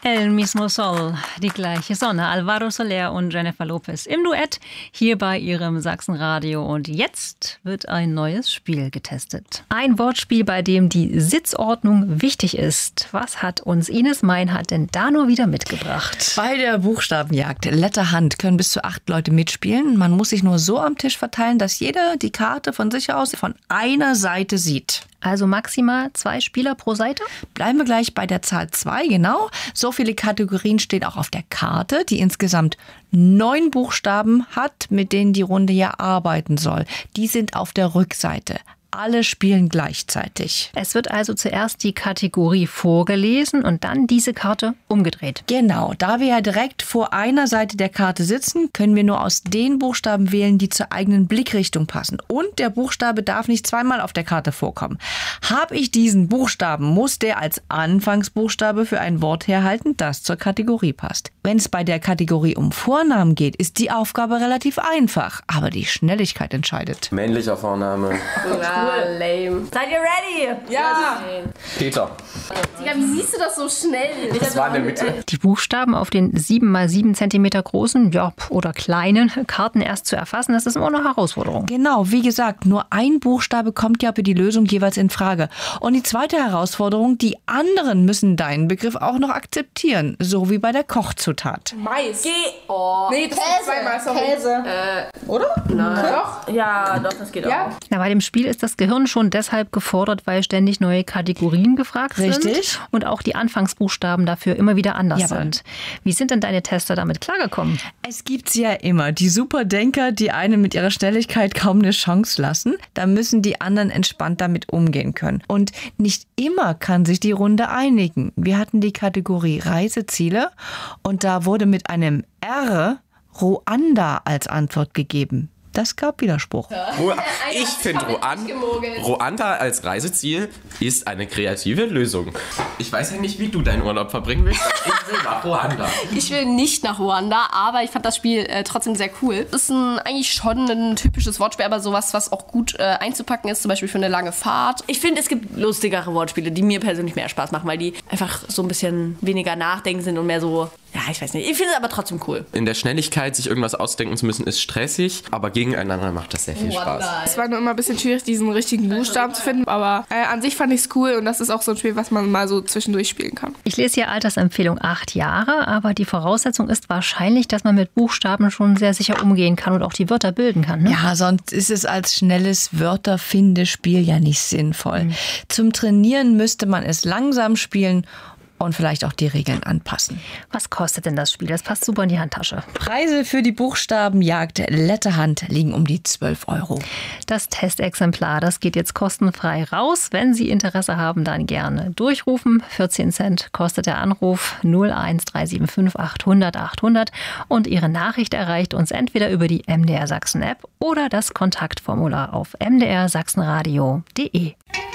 El mismo Sol, die gleiche Sonne. Alvaro Soler und Jennifer Lopez im Duett hier bei ihrem Sachsenradio. Und jetzt wird ein neues Spiel getestet. Ein Wortspiel, bei dem die Sitzordnung wichtig ist. Was hat uns Ines Meinhardt denn da nur wieder mitgebracht? Bei der Buchstabenjagd Letterhand können bis zu 8 Leute mitspielen. Man muss sich nur so am Tisch verteilen, dass jeder die Karte von sich aus von einer Seite sieht. Also maximal 2 Spieler pro Seite? Bleiben wir gleich bei der Zahl 2, genau. So viele Kategorien stehen auch auf der Karte, die insgesamt 9 Buchstaben hat, mit denen die Runde ja arbeiten soll. Die sind auf der Rückseite. Alle spielen gleichzeitig. Es wird also zuerst die Kategorie vorgelesen und dann diese Karte umgedreht. Genau, da wir ja direkt vor einer Seite der Karte sitzen, können wir nur aus den Buchstaben wählen, die zur eigenen Blickrichtung passen. Und der Buchstabe darf nicht zweimal auf der Karte vorkommen. Habe ich diesen Buchstaben, muss der als Anfangsbuchstabe für ein Wort herhalten, das zur Kategorie passt. Wenn es bei der Kategorie um Vornamen geht, ist die Aufgabe relativ einfach, aber die Schnelligkeit entscheidet. Männlicher Vorname. Lame. Seid ihr ready? Ja. Peter. Digga, wie siehst du das so schnell? Das war in der Mitte. Die Buchstaben auf den 7x7 cm großen, oder kleinen Karten erst zu erfassen, das ist immer eine Herausforderung. Genau, wie gesagt, nur ein Buchstabe kommt ja für die Lösung jeweils in Frage. Und die zweite Herausforderung, die anderen müssen deinen Begriff auch noch akzeptieren, so wie bei der Kochzutat. Mais. Oh. Nee, das ist zweimal, sorry. Käse. Oder? Nein. Doch? Ja, doch, das geht auch. Na, bei dem Spiel ist das Gehirn schon deshalb gefordert, weil ständig neue Kategorien gefragt sind. Richtig. Und auch die Anfangsbuchstaben dafür immer wieder anders Jawohl. sind. Wie sind denn deine Tester damit klargekommen? Es gibt ja immer die Superdenker, die einen mit ihrer Schnelligkeit kaum eine Chance lassen. Da müssen die anderen entspannt damit umgehen können. Und nicht immer kann sich die Runde einigen. Wir hatten die Kategorie Reiseziele und da wurde mit einem R Ruanda als Antwort gegeben. Das gab Widerspruch. Ich finde Ruanda als Reiseziel ist eine kreative Lösung. Ich weiß ja nicht, wie du deinen Urlaub verbringen willst. Ich will nach Ruanda. Ich will nicht nach Ruanda, aber ich fand das Spiel trotzdem sehr cool. Ist eigentlich schon ein typisches Wortspiel, aber sowas, was auch gut einzupacken ist, zum Beispiel für eine lange Fahrt. Ich finde, es gibt lustigere Wortspiele, die mir persönlich mehr Spaß machen, weil die einfach so ein bisschen weniger nachdenken sind und mehr so, ja, ich weiß nicht. Ich finde es aber trotzdem cool. In der Schnelligkeit, sich irgendwas ausdenken zu müssen, ist stressig, aber gegeneinander macht das sehr viel Spaß. Es war nur immer ein bisschen schwierig, diesen richtigen Buchstaben zu finden, aber an sich fand ich es cool und das ist auch so ein Spiel, was man mal so zwischendurch spielen kann. Ich lese hier Altersempfehlung 8 Jahre, aber die Voraussetzung ist wahrscheinlich, dass man mit Buchstaben schon sehr sicher umgehen kann und auch die Wörter bilden kann. Ne? Ja, sonst ist es als schnelles Wörterfindespiel ja nicht sinnvoll. Zum Trainieren müsste man es langsam spielen und vielleicht auch die Regeln anpassen. Was kostet denn das Spiel? Das passt super in die Handtasche. Preise für die Buchstabenjagd Letterhand liegen um die 12 €. Das Testexemplar, das geht jetzt kostenfrei raus. Wenn Sie Interesse haben, dann gerne durchrufen. 14 Cent kostet der Anruf 01375 800 800 und Ihre Nachricht erreicht uns entweder über die MDR Sachsen App oder das Kontaktformular auf mdrsachsenradio.de.